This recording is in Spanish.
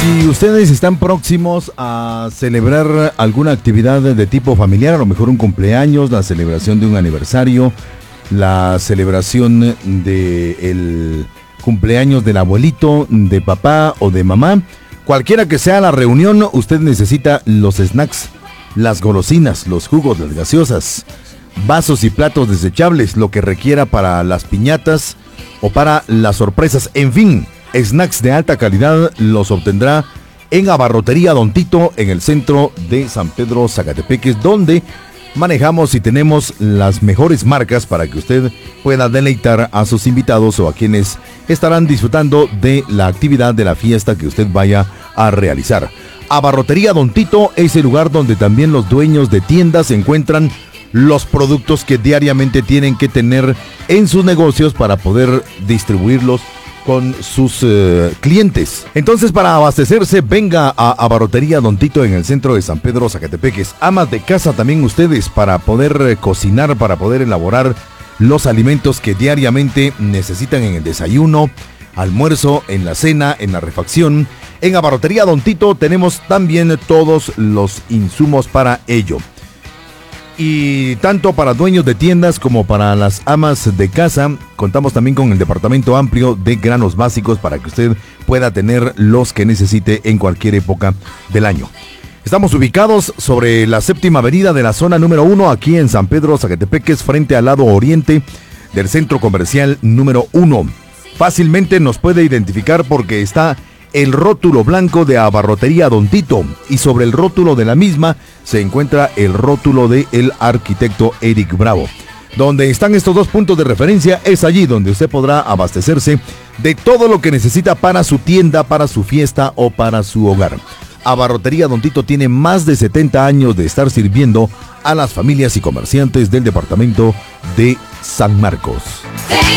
Si ustedes están próximos a celebrar alguna actividad de tipo familiar, a lo mejor un cumpleaños, la celebración de un aniversario, la celebración del cumpleaños del abuelito, de papá o de mamá, cualquiera que sea la reunión, usted necesita los snacks, las golosinas, los jugos, las gaseosas, vasos y platos desechables, lo que requiera para las piñatas o para las sorpresas, en fin. Snacks de alta calidad los obtendrá en Abarrotería Don Tito, en el centro de San Pedro Zacatepeques, donde manejamos y tenemos las mejores marcas para que usted pueda deleitar a sus invitados o a quienes estarán disfrutando de la actividad de la fiesta que usted vaya a realizar. Abarrotería Don Tito es el lugar donde también los dueños de tiendas encuentran los productos que diariamente tienen que tener en sus negocios para poder distribuirlos con sus clientes. Entonces, para abastecerse, venga a Abarrotería Don Tito en el centro de San Pedro Zacatepeques. Amas de casa también ustedes, para poder cocinar, para poder elaborar los alimentos que diariamente necesitan en el desayuno, almuerzo, en la cena, en la refacción. En Abarrotería Don Tito tenemos también todos los insumos para ello. Y tanto para dueños de tiendas como para las amas de casa, contamos también con el departamento amplio de granos básicos para que usted pueda tener los que necesite en cualquier época del año. Estamos ubicados sobre la séptima avenida de la zona número 1, aquí en San Pedro Zacatepeques, frente al lado oriente del centro comercial número 1. Fácilmente nos puede identificar porque está el rótulo blanco de Abarrotería Don Tito, y sobre el rótulo de la misma se encuentra el rótulo de el arquitecto Eric Bravo. Donde están estos dos puntos de referencia, es allí donde usted podrá abastecerse de todo lo que necesita para su tienda, para su fiesta o para su hogar. Abarrotería Don Tito tiene más de 70 años de estar sirviendo a las familias y comerciantes del departamento de San Marcos.